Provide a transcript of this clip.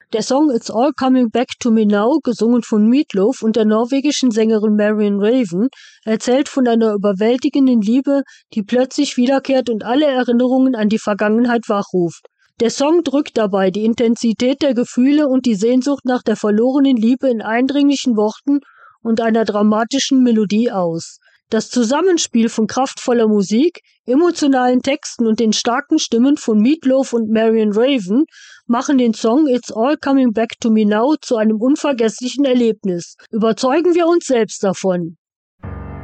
Der Song It's All Coming Back to Me Now, gesungen von Meatloaf und der norwegischen Sängerin Marion Raven, erzählt von einer überwältigenden Liebe, die plötzlich wiederkehrt und alle Erinnerungen an die Vergangenheit wachruft. Der Song drückt dabei die Intensität der Gefühle und die Sehnsucht nach der verlorenen Liebe in eindringlichen Worten und einer dramatischen Melodie aus. Das Zusammenspiel von kraftvoller Musik, emotionalen Texten und den starken Stimmen von Meatloaf und Marion Raven machen den Song It's All Coming Back to Me Now zu einem unvergesslichen Erlebnis. Überzeugen wir uns selbst davon.